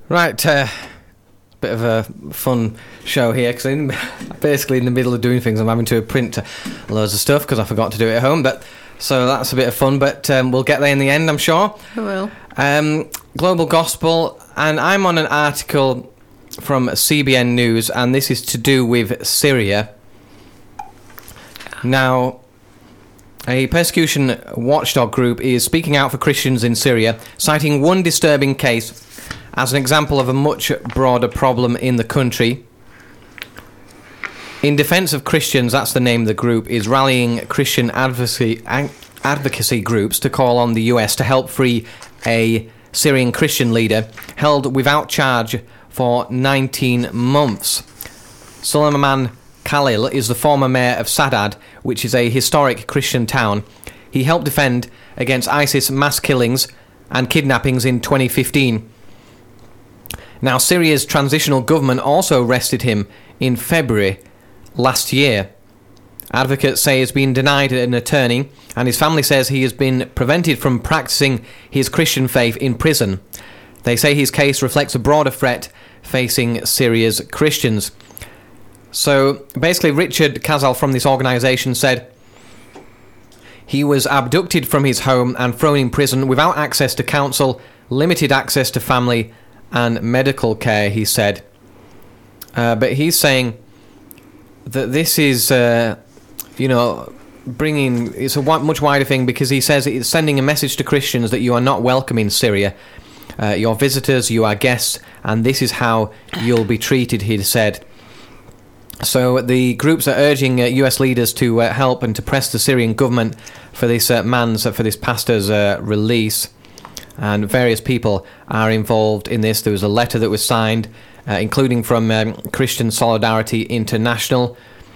Right, bit of a fun show here, because I'm basically in the middle of doing things. I'm having to print loads of stuff because I forgot to do it at home, so that's a bit of fun, but we'll get there in the end, I'm sure. I will. Global Gospel, and I'm on an article from CBN News, and this is to do with Syria. Now, a persecution watchdog group is speaking out for Christians in Syria, citing one disturbing case as an example of a much broader problem in the country. In Defence of Christians, that's the name of the group, is rallying Christian advocacy groups to call on the US to help free a Syrian Christian leader held without charge for 19 months. Suleiman Khalil is the former mayor of Saadad, which is a historic Christian town. He helped defend against ISIS mass killings and kidnappings in 2015. Now, Syria's transitional government also arrested him in February last year. Advocates say he's been denied an attorney, and his family says he has been prevented from practicing his Christian faith in prison. They say his case reflects a broader threat facing Syria's Christians. So, basically, Richard Kazal from this organisation said he was abducted from his home and thrown in prison without access to counsel, limited access to family and medical care, he said. But he's saying that this is, bringing... It's a much wider thing, because he says it's sending a message to Christians that you are not welcome in Syria. You're visitors, you are guests, and this is how you'll be treated, he said. So the groups are urging US leaders to help and to press the Syrian government for this this pastor's release. And various people are involved in this. There was a letter that was signed, including from Christian Solidarity International.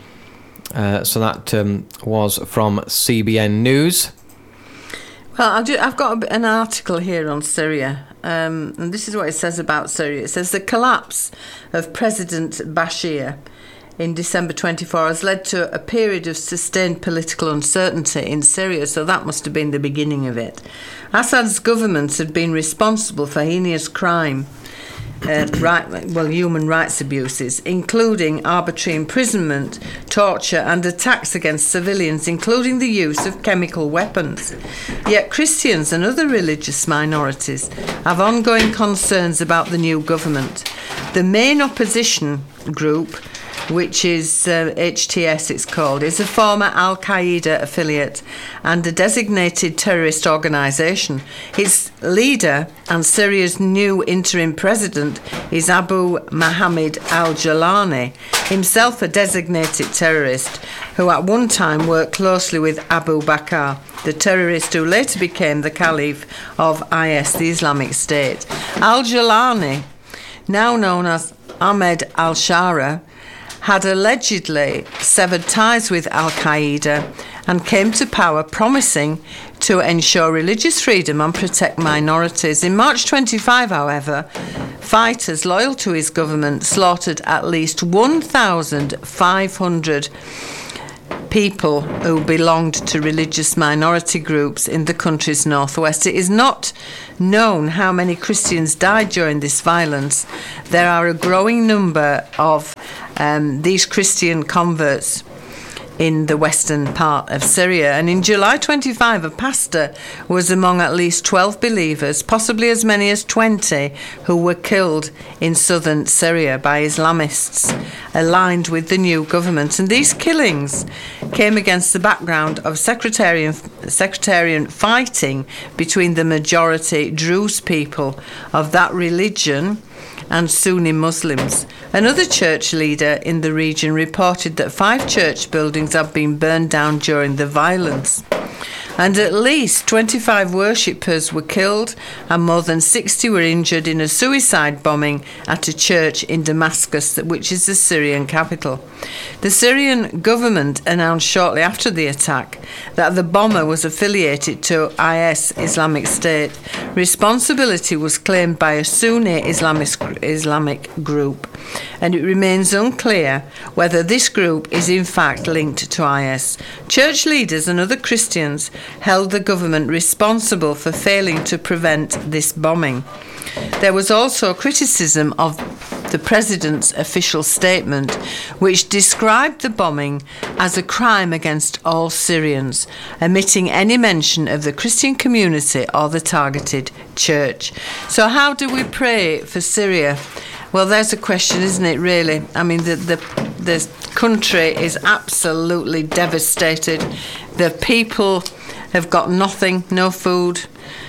So that was from CBN News. Well, I've got an article here on Syria, and this is what it says about Syria. It says the collapse of President Bashir in December 24 has led to a period of sustained political uncertainty in Syria, so that must have been the beginning of it. Assad's government had been responsible for heinous crime, human rights abuses, including arbitrary imprisonment, torture and attacks against civilians, including the use of chemical weapons. Yet Christians and other religious minorities have ongoing concerns about the new government. The main opposition group, which is HTS it's called, is a former Al-Qaeda affiliate and a designated terrorist organisation. Its leader and Syria's new interim president is Abu Mohammed al-Jalani, himself a designated terrorist who at one time worked closely with Abu Bakr, the terrorist who later became the caliph of IS, the Islamic State. Al-Jalani, now known as Ahmed al-Shara, had allegedly severed ties with Al-Qaeda and came to power promising to ensure religious freedom and protect minorities. In March 25, however, fighters loyal to his government slaughtered at least 1,500 people who belonged to religious minority groups in the country's northwest. It is not known how many Christians died during this violence. There are a growing number of these Christian converts in the western part of Syria. And in July 25, a pastor was among at least 12 believers, possibly as many as 20, who were killed in southern Syria by Islamists aligned with the new government. And these killings came against the background of sectarian fighting between the majority Druze people of that religion and Sunni Muslims. Another church leader in the region reported that 5 church buildings had been burned down during the violence. And at least 25 worshippers were killed and more than 60 were injured in a suicide bombing at a church in Damascus, which is the Syrian capital. The Syrian government announced shortly after the attack that the bomber was affiliated to IS, Islamic State. Responsibility was claimed by a Sunni Islamic group, and it remains unclear whether this group is in fact linked to IS. Church leaders and other Christians held the government responsible for failing to prevent this bombing. There was also criticism of the president's official statement, which described the bombing as a crime against all Syrians, omitting any mention of the Christian community or the targeted church. So how do we pray for Syria? Well, there's a question, isn't it, really? I mean, the country is absolutely devastated. The people have got nothing, no food,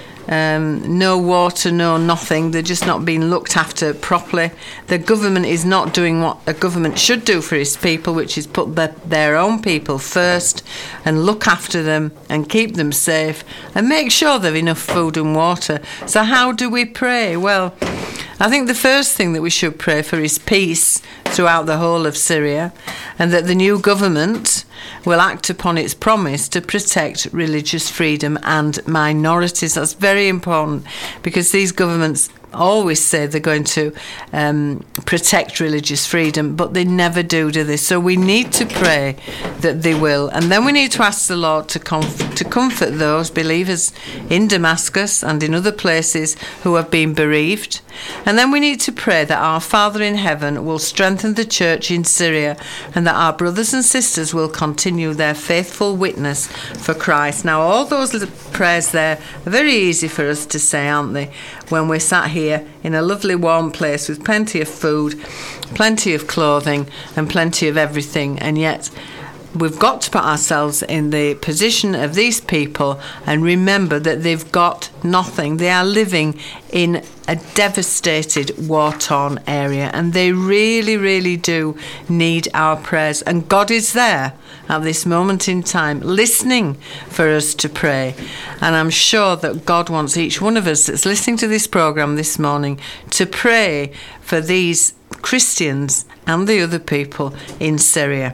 no water, no nothing. They're just not being looked after properly. The government is not doing what a government should do for its people, which is put their own people first and look after them and keep them safe and make sure they've enough food and water. So how do we pray? Well, I think the first thing that we should pray for is peace throughout the whole of Syria, and that the new government will act upon its promise to protect religious freedom and minorities. That's very important, because these governments always say they're going to protect religious freedom, but they never do they? So we need to pray that they will. And then we need to ask the Lord to comfort those believers in Damascus and in other places who have been bereaved. And then we need to pray that our Father in heaven will strengthen the church in Syria, and that our brothers and sisters will continue their faithful witness for Christ. Now, all those little prayers there are very easy for us to say, aren't they, when we're sat here in a lovely warm place with plenty of food, plenty of clothing and plenty of everything, and yet we've got to put ourselves in the position of these people and remember that they've got nothing. They are living in a devastated, war-torn area, and they really, really do need our prayers. And God is there at this moment in time, listening for us to pray. And I'm sure that God wants each one of us that's listening to this programme this morning to pray for these Christians and the other people in Syria.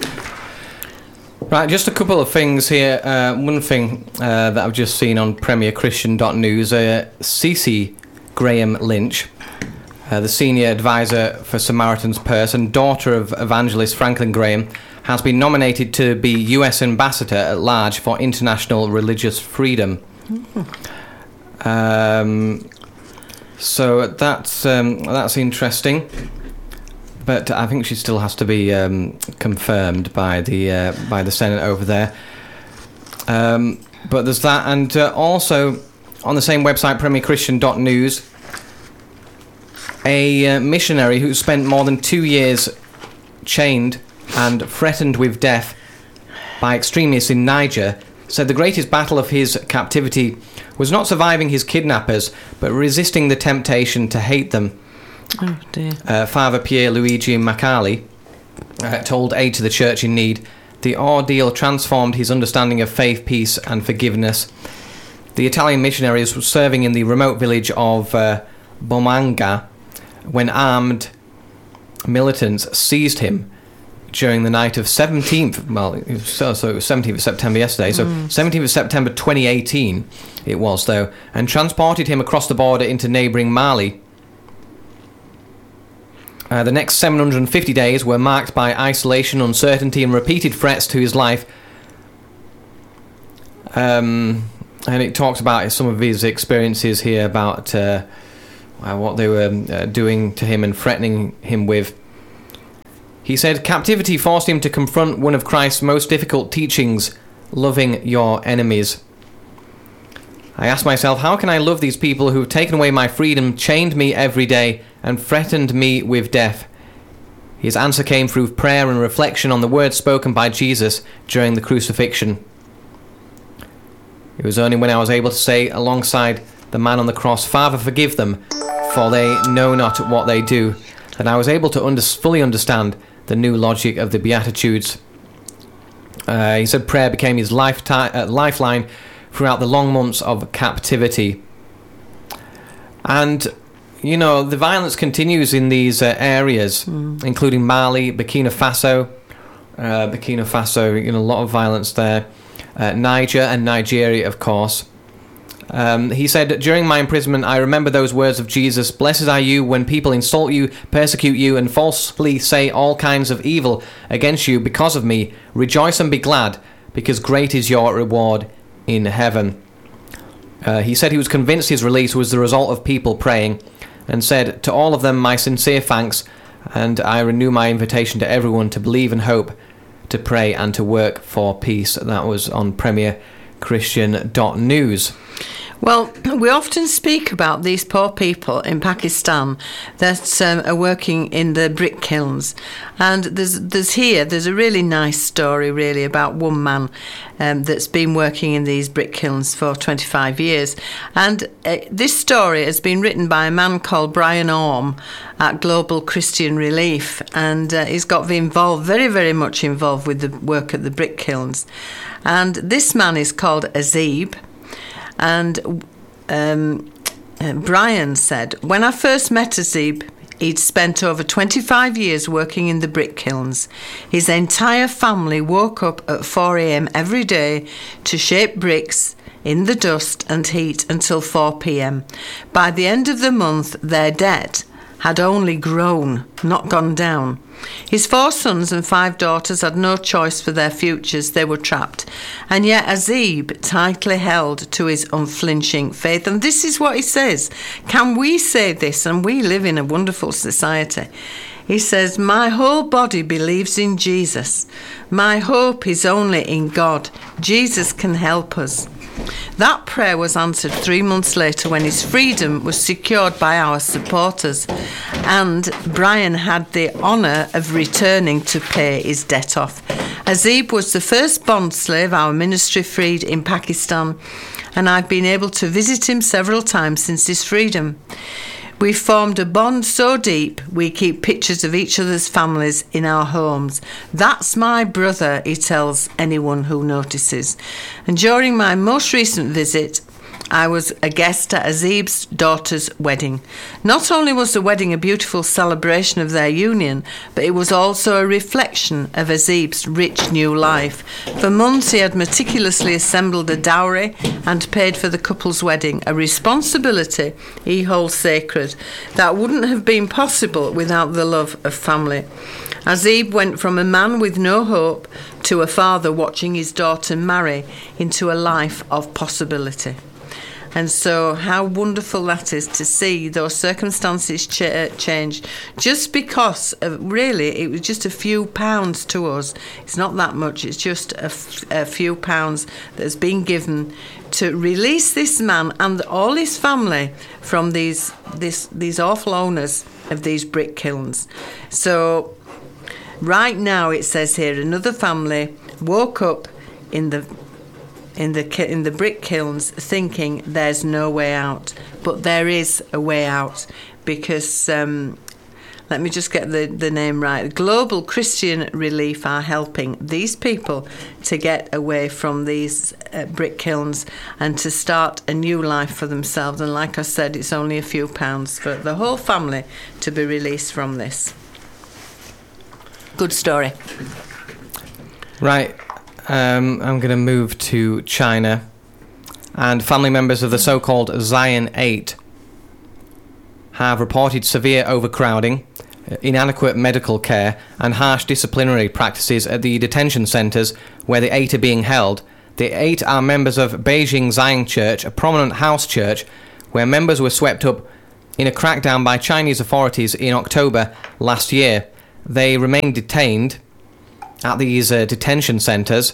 Right, just a couple of things here. One thing that I've just seen on premierchristian.news, Cece Graham Lynch, the senior advisor for Samaritan's Purse and daughter of evangelist Franklin Graham, has been nominated to be US Ambassador at Large for International Religious Freedom. So that's interesting. But I think she still has to be confirmed by the Senate over there. But there's that, and also on the same website, premierchristian.news, a missionary who spent more than 2 years chained and threatened with death by extremists in Niger said the greatest battle of his captivity was not surviving his kidnappers, but resisting the temptation to hate them. Oh dear. Father Pierre Luigi Macali told Aid to the Church in Need, the ordeal transformed his understanding of faith, peace and forgiveness. The Italian missionaries were serving in the remote village of Bomanga when armed militants seized him during the night of 17th, well, it was 17th of September yesterday, so 17th of September 2018 it was, though, and transported him across the border into neighbouring Mali. The next 750 days were marked by isolation, uncertainty and repeated threats to his life. And it talks about some of his experiences here about what they were doing to him and threatening him with. He said, captivity forced him to confront one of Christ's most difficult teachings, loving your enemies. I asked myself, how can I love these people who have taken away my freedom, chained me every day, and threatened me with death? His answer came through prayer and reflection on the words spoken by Jesus during the crucifixion. It was only when I was able to say, alongside the man on the cross, Father, forgive them, for they know not what they do, that I was able to fully understand the new logic of the Beatitudes. He said prayer became his lifeline throughout the long months of captivity. And, you know, the violence continues in these areas, including Mali, Burkina Faso, you know, a lot of violence there. Niger and Nigeria, of course. He said, during my imprisonment, I remember those words of Jesus, blessed are you when people insult you, persecute you, and falsely say all kinds of evil against you because of me. Rejoice and be glad, because great is your reward in heaven. He said he was convinced his release was the result of people praying. and said, "To all of them, my sincere thanks, and I renew my invitation to everyone to believe and hope, to pray and to work for peace." That was on premierchristian.news. Well, we often speak about these poor people in Pakistan that are working in the brick kilns, and there's a really nice story really about one man that's been working in these brick kilns for 25 years, and this story has been written by a man called Brian Orme at Global Christian Relief, and he's got very, very much involved with the work at the brick kilns, and this man is called Azib. And Brian said, "When I first met Azib, he'd spent over 25 years working in the brick kilns. His entire family woke up at 4 a.m. every day to shape bricks in the dust and heat until 4 p.m. By the end of the month, their debt had only grown, not gone down. His 4 sons and 5 daughters had no choice for their futures. They were trapped. And yet Azib tightly held to his unflinching faith." And this is what he says. Can we say this? And we live in a wonderful society. He says, "My whole body believes in Jesus. My hope is only in God. Jesus can help us." That prayer was answered 3 months later when his freedom was secured by our supporters, and Brian had the honour of returning to pay his debt off. Azib was the first bond slave our ministry freed in Pakistan, and I've been able to visit him several times since his freedom. We formed a bond so deep we keep pictures of each other's families in our homes. "That's my brother," he tells anyone who notices. And during my most recent visit, I was a guest at Azib's daughter's wedding. Not only was the wedding a beautiful celebration of their union, but it was also a reflection of Azib's rich new life. For months he had meticulously assembled a dowry and paid for the couple's wedding, a responsibility he holds sacred that wouldn't have been possible without the love of family. Azib went from a man with no hope to a father watching his daughter marry into a life of possibility. And so how wonderful that is to see those circumstances change just because really it was just a few pounds to us. It's not that much, it's just a few pounds that has been given to release this man and all his family from these awful owners of these brick kilns. So right now it says here another family woke up in the brick kilns thinking there's no way out, but there is a way out, because let me just get the name right. Global Christian Relief are helping these people to get away from these brick kilns and to start a new life for themselves. And like I said, it's only a few pounds for the whole family to be released from this. Good story. Right. I'm going to move to China, and family members of the so-called Zion 8 have reported severe overcrowding, inadequate medical care and harsh disciplinary practices at the detention centres where the 8 are being held. The 8 are members of Beijing Zion Church, a prominent house church where members were swept up in a crackdown by Chinese authorities in October last year. They remain detained at these detention centres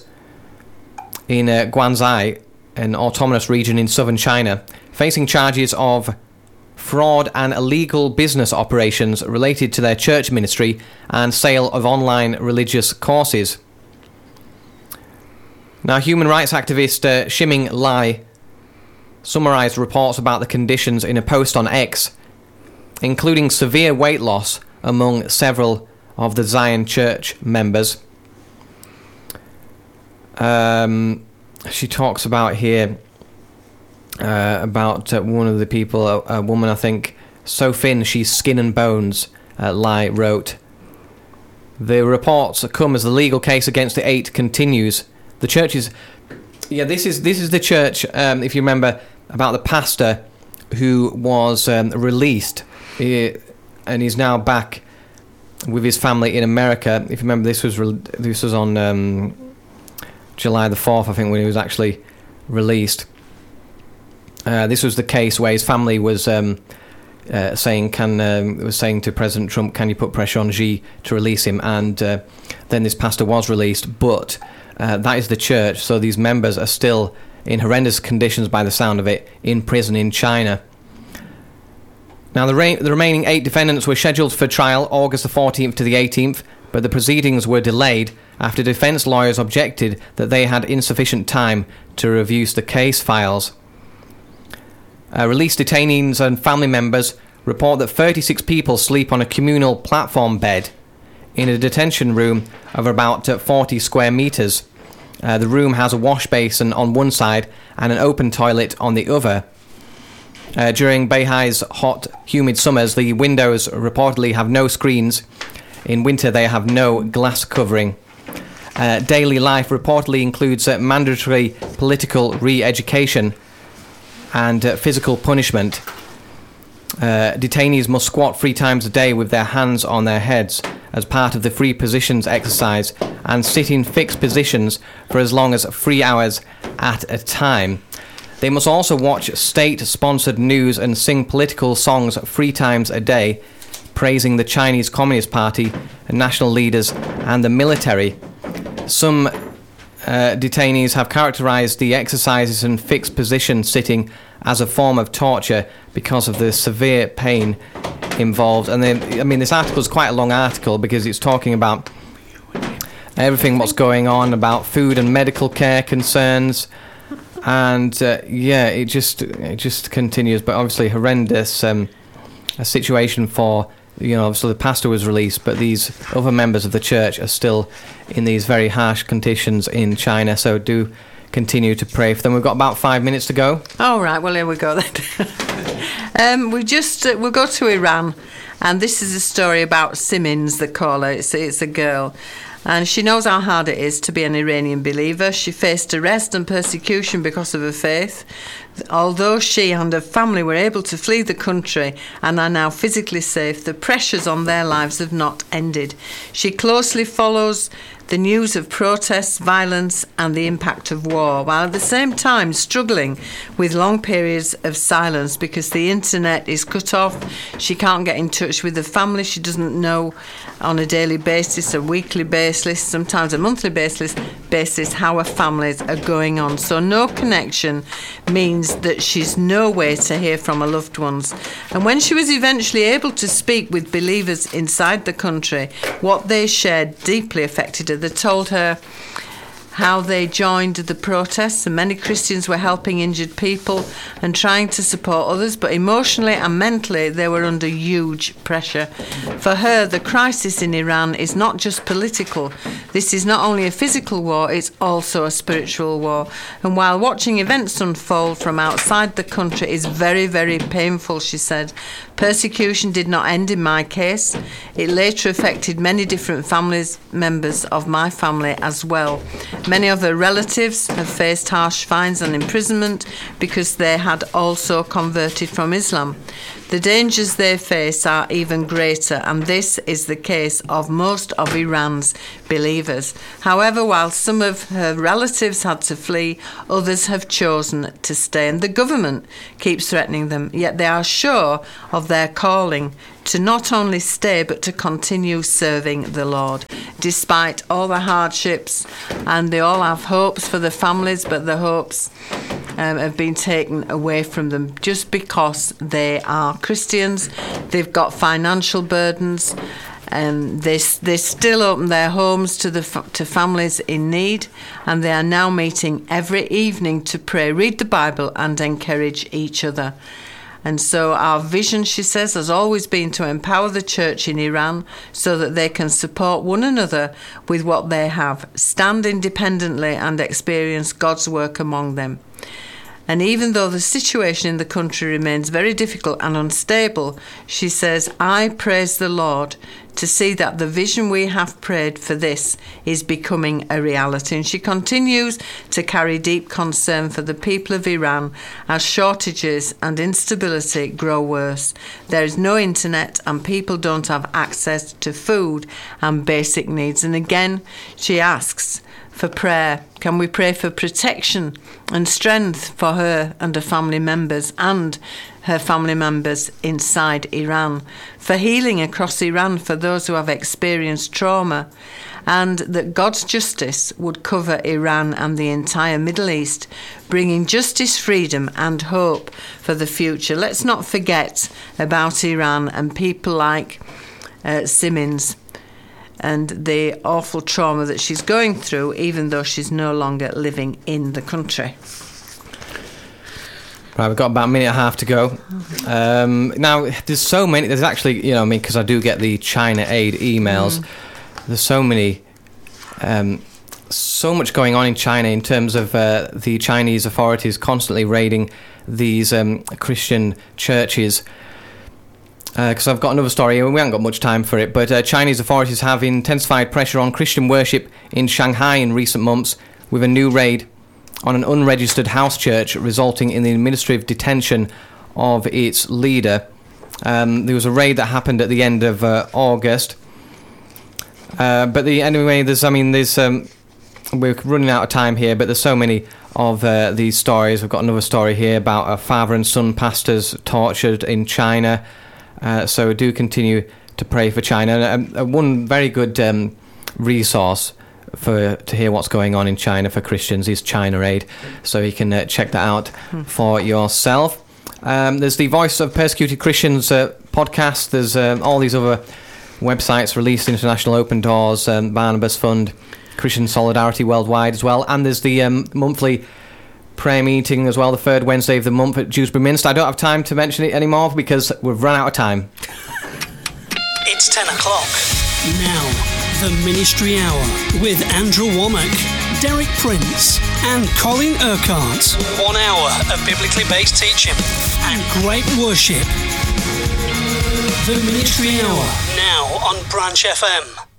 in Guangzhou, an autonomous region in southern China, facing charges of fraud and illegal business operations related to their church ministry and sale of online religious courses. Now, human rights activist Ximing Lai summarised reports about the conditions in a post on X, including severe weight loss among several of the Zion Church members. She talks about here about one of the people, a woman, I think, so thin she's skin and bones, Lai wrote. The reports come as the legal case against the 8 continues. The church is... Yeah, this is the church, if you remember, about the pastor who was released and he's now back with his family in America. If you remember, this was on July the 4th, I think, when he was actually released. This was the case where his family was saying to President Trump, "Can you put pressure on Xi to release him?" And then this pastor was released, but that is the church. So these members are still in horrendous conditions, by the sound of it, in prison in China. Now, the remaining 8 defendants were scheduled for trial August the 14th to the 18th, but the proceedings were delayed after defence lawyers objected that they had insufficient time to review the case files. Released detainees and family members report that 36 people sleep on a communal platform bed in a detention room of about 40 square metres. The room has a wash basin on one side and an open toilet on the other. During Beihai's hot, humid summers, the windows reportedly have no screens. In winter, they have no glass covering. Daily life reportedly includes mandatory political re-education and physical punishment. Detainees must squat 3 times a day with their hands on their heads as part of the free positions exercise and sit in fixed positions for as long as 3 hours at a time. They must also watch state-sponsored news and sing political songs 3 times a day, praising the Chinese Communist Party, national leaders and the military. Some detainees have characterised the exercises and fixed position sitting as a form of torture because of the severe pain involved. And then, this article is quite a long article because it's talking about everything what's going on about food and medical care concerns. And it just continues, but obviously horrendous a situation for, obviously the pastor was released, but these other members of the church are still in these very harsh conditions in China. So do continue to pray for them. We've got about 5 minutes to go. All right, well, here we go then. We'll go to Iran, and this is a story about Simmons, the caller. It's a girl. And she knows how hard it is to be an Iranian believer. She faced arrest and persecution because of her faith. Although she and her family were able to flee the country and are now physically safe, the pressures on their lives have not ended. She closely follows the news of protests, violence and the impact of war, while at the same time struggling with long periods of silence because the internet is cut off. She can't get in touch with the family. She doesn't know on a daily basis, a weekly basis, sometimes a monthly basis how her families are going on. So no connection means that she's no way to hear from her loved ones. And when she was eventually able to speak with believers inside the country, what they shared deeply affected her. They told her how they joined the protests, and many Christians were helping injured people and trying to support others, but emotionally and mentally they were under huge pressure. For her, the crisis in Iran is not just political. This is not only a physical war, it's also a spiritual war. And while watching events unfold from outside the country is very, very painful, she said, persecution did not end in my case. It later affected many different members of my family as well. Many of her relatives have faced harsh fines and imprisonment because they had also converted from Islam. The dangers they face are even greater, and this is the case of most of Iran's believers. However, while some of her relatives had to flee, others have chosen to stay, and the government keeps threatening them, yet they are sure of their calling to not only stay but to continue serving the Lord. Despite all the hardships, and they all have hopes for the families, but the hopes have been taken away from them just because they are Christians. They've got financial burdens, and they still open their homes to families in need, and they are now meeting every evening to pray, read the Bible and encourage each other. And so our vision, she says, has always been to empower the church in Iran so that they can support one another with what they have, stand independently and experience God's work among them. And even though the situation in the country remains very difficult and unstable, she says, I praise the Lord to see that the vision we have prayed for this is becoming a reality. And she continues to carry deep concern for the people of Iran as shortages and instability grow worse. There is no internet and people don't have access to food and basic needs. And again, she asks for prayer. Can we pray for protection and strength for her and her family members and her family members inside Iran, for healing across Iran for those who have experienced trauma, and that God's justice would cover Iran and the entire Middle East, bringing justice, freedom and hope for the future. Let's not forget about Iran and people like Simmons and the awful trauma that she's going through, even though she's no longer living in the country. Right, we've got about a minute and a half to go. Now, there's actually, because I do get the China Aid emails, there's so much going on in China in terms of the Chinese authorities constantly raiding these Christian churches. Because I've got another story, we haven't got much time for it, but Chinese authorities have intensified pressure on Christian worship in Shanghai in recent months with a new raid on an unregistered house church, resulting in the administrative detention of its leader. There was a raid that happened at the end of August. But we're running out of time here, but there's so many of these stories. We've got another story here about a father and son pastors tortured in China. So do continue to pray for China. One very good resource to hear what's going on in China for Christians is China Aid, so you can check that out for yourself. There's the Voice of Persecuted Christians podcast. There's all these other websites: Release International, Open Doors, Barnabas Fund, Christian Solidarity Worldwide as well, and there's the monthly prayer meeting as well, the third Wednesday of the month at Dewsbury Minster. I don't have time to mention it anymore because we've run out of time. It's 10 o'clock. Now, the Ministry Hour with Andrew Womack, Derek Prince and Colin Urquhart. 1 hour of biblically based teaching and great worship. The Ministry Hour, now on Branch FM.